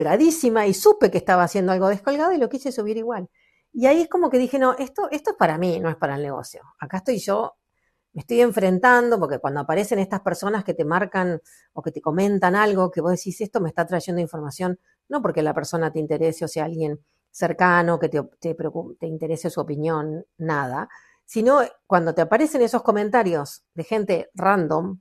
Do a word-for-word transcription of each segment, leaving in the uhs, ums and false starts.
desesperadísima y supe que estaba haciendo algo descolgado y lo quise subir igual. Y ahí es como que dije, no, esto, esto es para mí, no es para el negocio. Acá estoy yo, me estoy enfrentando, porque cuando aparecen estas personas que te marcan o que te comentan algo, que vos decís, esto me está trayendo información, no porque la persona te interese o sea alguien cercano, que te, te, te interese su opinión, nada, sino cuando te aparecen esos comentarios de gente random,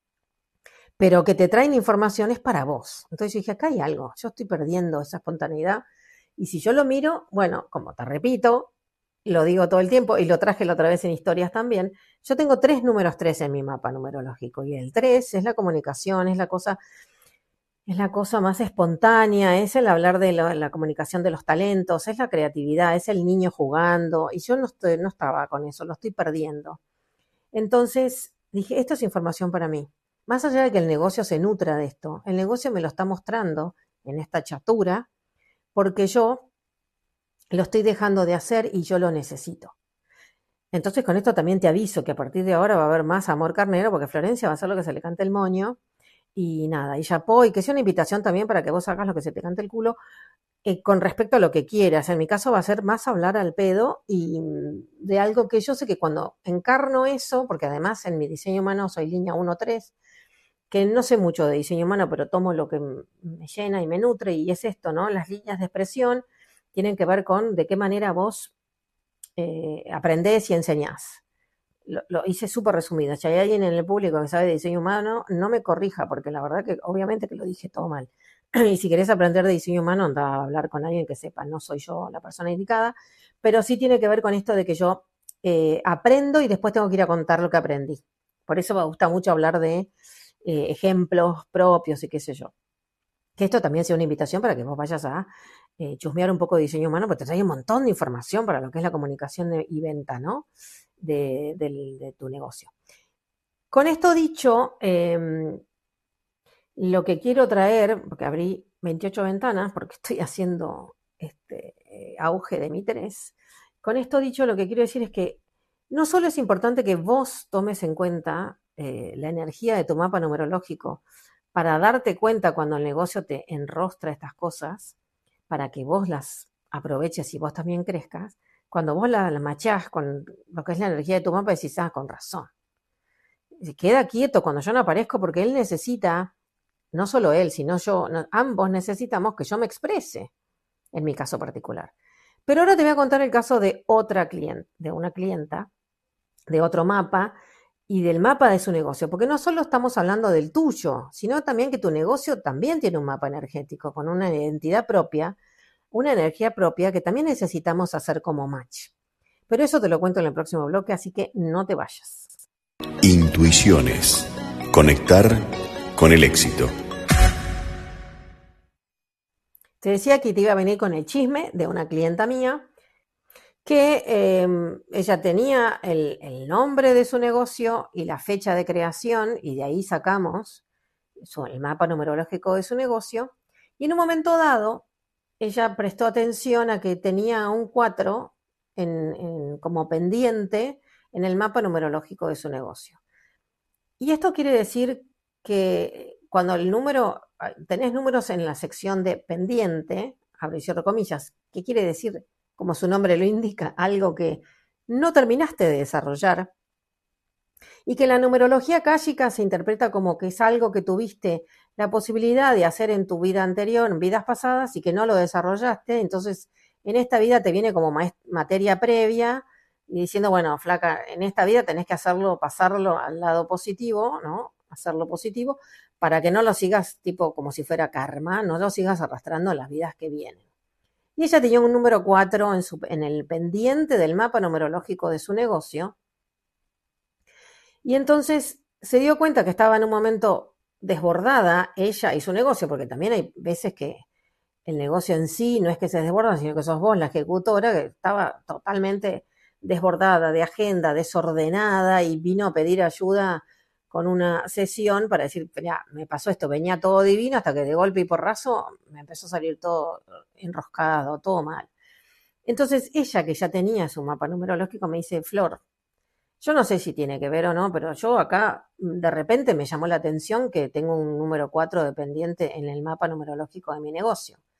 pero que te traen información es para vos. Entonces yo dije, acá hay algo, yo estoy perdiendo esa espontaneidad, y si yo lo miro, bueno, como te repito, lo digo todo el tiempo, y lo traje la otra vez en historias también, yo tengo tres números tres en mi mapa numerológico, y el tres es la comunicación, es la cosa, es la cosa más espontánea, es el hablar de la, la comunicación de los talentos, es la creatividad, es el niño jugando, y yo no, estoy, no estaba con eso, lo estoy perdiendo. Entonces dije, esto es información para mí. Más allá de que el negocio se nutra de esto, el negocio me lo está mostrando en esta chatura, porque yo lo estoy dejando de hacer y yo lo necesito. Entonces con esto también te aviso que a partir de ahora va a haber más amor carnero, porque Florencia va a hacer lo que se le cante el moño, y nada, y chapó, y que sea una invitación también para que vos hagas lo que se te cante el culo, eh, con respecto a lo que quieras. En mi caso va a ser más hablar al pedo y de algo que yo sé que cuando encarno eso, porque además en mi diseño humano soy línea uno tres, que no sé mucho de diseño humano, pero tomo lo que me llena y me nutre, y es esto, ¿no? Las líneas de expresión tienen que ver con de qué manera vos eh, aprendés y enseñás. Lo, lo hice súper resumido. Si hay alguien en el público que sabe de diseño humano, no me corrija, porque la verdad que obviamente que lo dije todo mal. Y si querés aprender de diseño humano, anda a hablar con alguien que sepa, no soy yo la persona indicada, pero sí tiene que ver con esto de que yo eh, aprendo y después tengo que ir a contar lo que aprendí. Por eso me gusta mucho hablar de eh, ejemplos propios y qué sé yo. Que esto también sea una invitación para que vos vayas a eh, chusmear un poco de diseño humano, porque te trae un montón de información para lo que es la comunicación de, y venta, ¿no? De, de, de tu negocio. Con esto dicho, eh, lo que quiero traer, porque abrí veintiocho ventanas, porque estoy haciendo este eh, auge de mi tres, con esto dicho, lo que quiero decir es que no solo es importante que vos tomes en cuenta eh, la energía de tu mapa numerológico para darte cuenta cuando el negocio te enrostra estas cosas, para que vos las aproveches y vos también crezcas, cuando vos la, la machás con lo que es la energía de tu mapa, decís, ah, con razón. Se queda quieto cuando yo no aparezco, porque él necesita, no solo él, sino yo, no, ambos necesitamos que yo me exprese, en mi caso particular. Pero ahora te voy a contar el caso de otra cliente, de una clienta, de otro mapa y del mapa de su negocio, porque no solo estamos hablando del tuyo, sino también que tu negocio también tiene un mapa energético con una identidad propia, una energía propia que también necesitamos hacer como match. Pero eso te lo cuento en el próximo bloque, así que no te vayas. Intuiciones. Conectar con el éxito. Te decía que te iba a venir con el chisme de una clienta mía que eh, ella tenía el, el nombre de su negocio y la fecha de creación, y de ahí sacamos su, el mapa numerológico de su negocio, y en un momento dado ella prestó atención a que tenía un cuatro en, en, como pendiente en el mapa numerológico de su negocio. Y esto quiere decir que cuando el número, tenés números en la sección de pendiente, abro y cierro comillas, ¿qué quiere decir? Como su nombre lo indica, algo que no terminaste de desarrollar, y que la numerología akáshica se interpreta como que es algo que tuviste la posibilidad de hacer en tu vida anterior, en vidas pasadas, y que no lo desarrollaste. Entonces en esta vida te viene como materia previa y diciendo, bueno, flaca, en esta vida tenés que hacerlo, pasarlo al lado positivo, ¿no? Hacerlo positivo para que no lo sigas tipo como si fuera karma, no lo sigas arrastrando en las vidas que vienen. Y ella tenía un número cuatro en, su, en el pendiente del mapa numerológico de su negocio. Y entonces se dio cuenta que estaba en un momento desbordada ella y su negocio, porque también hay veces que el negocio en sí no es que se desborda, sino que sos vos la ejecutora, que estaba totalmente desbordada de agenda, desordenada, y vino a pedir ayuda con una sesión para decir, mira, me pasó esto, venía todo divino, hasta que de golpe y porrazo me empezó a salir todo enroscado, todo mal. Entonces ella, que ya tenía su mapa numerológico, me dice, Flor, Yo no sé si tiene que ver o no, pero yo acá de repente me llamó la atención que tengo un número cuatro dependiente en el mapa numerológico de mi negocio.